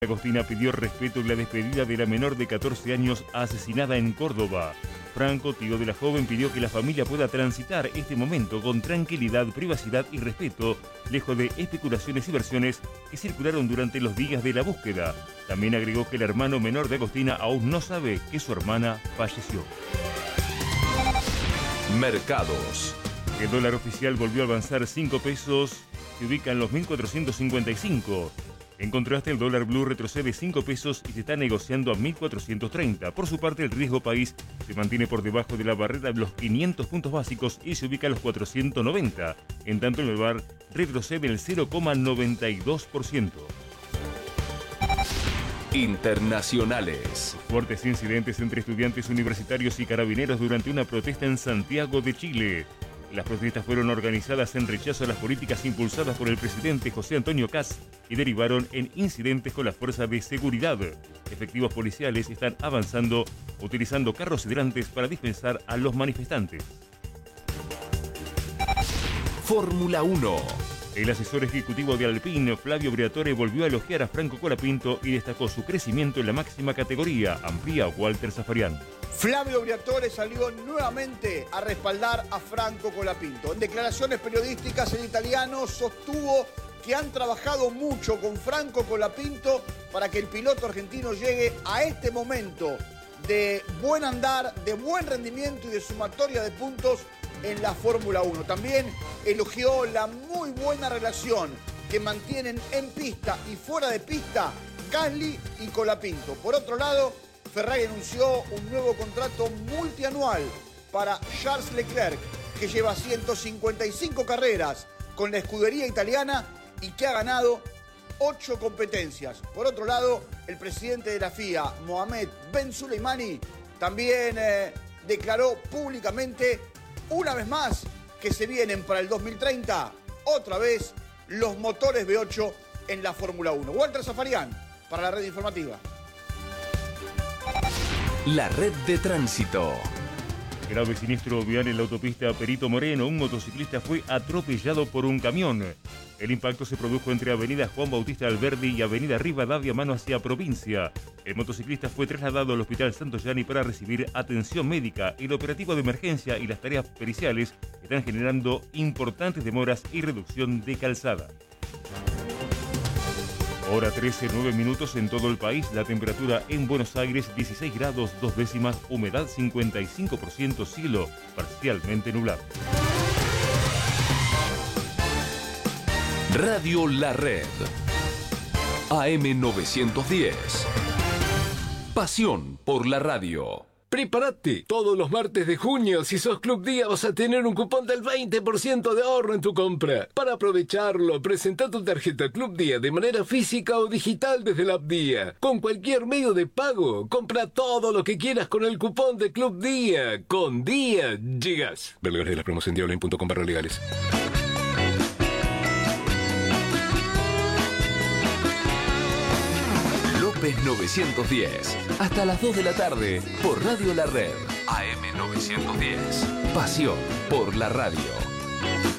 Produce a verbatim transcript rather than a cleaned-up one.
Agostina pidió respeto en la despedida de la menor de catorce años asesinada en Córdoba. Franco, tío de la joven, pidió que la familia pueda transitar este momento con tranquilidad, privacidad y respeto, lejos de especulaciones y versiones que circularon durante los días de la búsqueda. También agregó que el hermano menor de Agostina aún no sabe que su hermana falleció. Mercados. El dólar oficial volvió a avanzar cinco pesos, se ubica en los mil cuatrocientos cincuenta y cinco. En contraste, el dólar blue retrocede cinco pesos y se está negociando a mil cuatrocientos treinta. Por su parte, el riesgo país se mantiene por debajo de la barrera de los quinientos puntos básicos y se ubica a los cuatrocientos noventa. En tanto, el dólar retrocede el cero coma noventa y dos por ciento. Internacionales. Fuertes incidentes entre estudiantes universitarios y carabineros durante una protesta en Santiago de Chile. Las protestas fueron organizadas en rechazo a las políticas impulsadas por el presidente José Antonio Kast y derivaron en incidentes con las fuerzas de seguridad. Efectivos policiales están avanzando utilizando carros hidrantes para dispensar a los manifestantes. Fórmula uno. El asesor ejecutivo de Alpine, Flavio Briatore, volvió a elogiar a Franco Colapinto y destacó su crecimiento en la máxima categoría, amplía Walter Zafarian. Flavio Briatore salió nuevamente a respaldar a Franco Colapinto. En declaraciones periodísticas, el italiano sostuvo que han trabajado mucho con Franco Colapinto para que el piloto argentino llegue a este momento de buen andar, de buen rendimiento y de sumatoria de puntos en la Fórmula uno. También elogió la muy buena relación que mantienen en pista y fuera de pista Gasly y Colapinto. Por otro lado, Ferrari anunció un nuevo contrato multianual para Charles Leclerc, que lleva ciento cincuenta y cinco carreras con la escudería italiana y que ha ganado ocho competencias. Por otro lado, el presidente de la F I A, Mohamed Ben Suleimani, también eh, declaró públicamente una vez más que se vienen para el dos mil treinta otra vez los motores V ocho en la Fórmula uno. Walter Zafarian para la red informativa. La red de tránsito. Grave siniestro vial en la autopista Perito Moreno. Un motociclista fue atropellado por un camión. El impacto se produjo entre avenida Juan Bautista Alberdi y avenida Rivadavia, mano hacia provincia. El motociclista fue trasladado al hospital Santo Yani para recibir atención médica. El operativo de emergencia y las tareas periciales están generando importantes demoras y reducción de calzada. Hora trece, nueve minutos en todo el país. La temperatura en Buenos Aires dieciséis grados, dos décimas, humedad cincuenta y cinco por ciento, cielo parcialmente nublado. Radio La Red. A M novecientos diez. Pasión por la radio. Prepárate, todos los martes de junio, si sos Club Día, vas a tener un cupón del veinte por ciento de ahorro en tu compra. Para aprovecharlo, presenta tu tarjeta Club Día de manera física o digital desde la app Día. Con cualquier medio de pago, compra todo lo que quieras con el cupón de Club Día. Con Día llegas. Ver de la promoción diablo punto com barra legales. López novecientos diez. Hasta las dos de la tarde por Radio La Red. A M novecientos diez. Pasión por la radio.